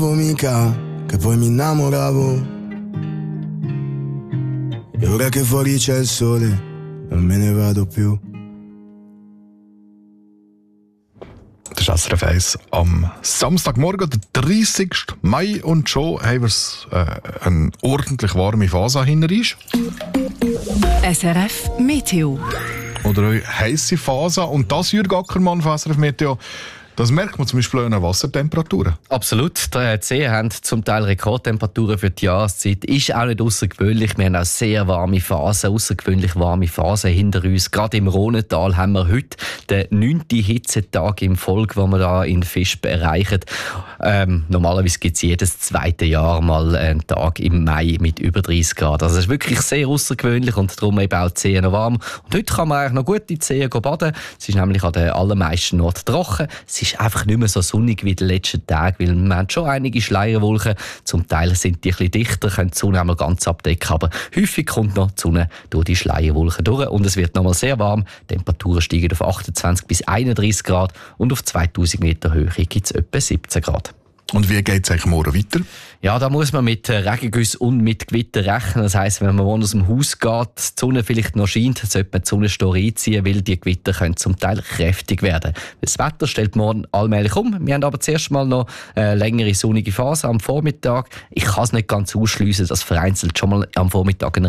Mica, che poi mi innamoravo. E ora che fuori c'è il sole, non me ne vado più. Das ist SRF 1 am Samstagmorgen, der 30. Mai, und schon haben wir eine ordentlich warme Phase hinter uns. SRF Meteo. Oder eine heisse Phase. Und das, Jürg Ackermann von SRF Meteo, das merkt man zum Beispiel an den Wassertemperaturen. Absolut. Die Seen haben zum Teil Rekordtemperaturen für die Jahreszeit. Ist auch nicht außergewöhnlich. Wir haben auch sehr warme Phasen, außergewöhnlich warme Phasen hinter uns. Gerade im Rhonental haben wir heute den 9. Hitzetag im Folge, den wir da in Visp erreichen. Normalerweise gibt es jedes zweite Jahr mal einen Tag im Mai mit über 30 Grad. Also es ist wirklich sehr außergewöhnlich und darum eben auch die Seen noch warm. Und heute kann man eigentlich noch gut in die Seen baden. Es ist nämlich an den allermeisten Orten trocken. Es ist einfach nicht mehr so sonnig wie die letzten Tage, weil wir haben schon einige Schleierwolken. Zum Teil sind die ein bisschen dichter, können die Sonne einmal ganz abdecken, aber häufig kommt noch die Sonne durch die Schleierwolken durch und es wird nochmal sehr warm. Die Temperaturen steigen auf 28 bis 31 Grad und auf 2000 Meter Höhe gibt es etwa 17 Grad. Und wie geht es eigentlich morgen weiter? Ja, da muss man mit Regengüssen und mit Gewitter rechnen. Das heisst, wenn man morgen aus dem Haus geht, die Sonne vielleicht noch scheint, sollte man die Sonnenstore einziehen, weil die Gewitter können zum Teil kräftig werden. Das Wetter stellt morgen allmählich um. Wir haben aber zuerst mal noch eine längere sonnige Phase am Vormittag. Ich kann es nicht ganz ausschliessen, dass vereinzelt schon mal am Vormittag ein